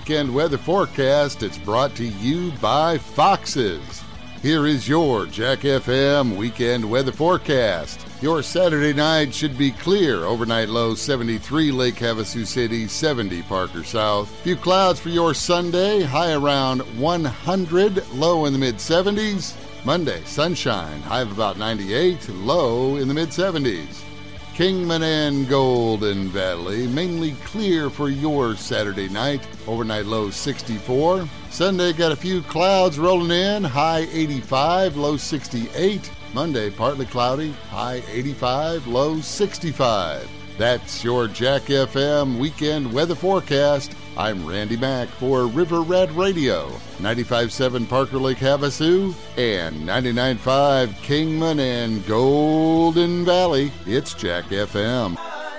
weekend weather forecast. It's brought to you by Foxes. Here is your Jack FM weekend weather forecast. Your Saturday night should be clear. Overnight low 73, Lake Havasu City, 70, Parker South. Few clouds for your Sunday, high around 100, low in the mid-70s. Monday, sunshine, high of about 98, low in the mid-70s. Kingman and Golden Valley, mainly clear for your Saturday night. Overnight low 64. Sunday got a few clouds rolling in, high 85, low 68. Monday partly cloudy, high 85, low 65. That's your Jack FM weekend weather forecast. I'm Randy Mack for River Red Radio, 95.7 Parker Lake Havasu, and 99.5 Kingman and Golden Valley. It's Jack FM.